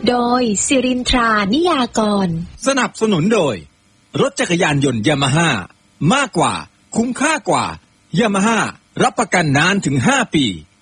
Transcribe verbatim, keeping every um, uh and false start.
โดยสิรินทรานิยากรสนับสนุนโดยรถจักรยานยนต์ยามาฮ่ามากกว่าคุ้มค่ากว่ายามาฮ่ารับประกันนานถึงห้าปี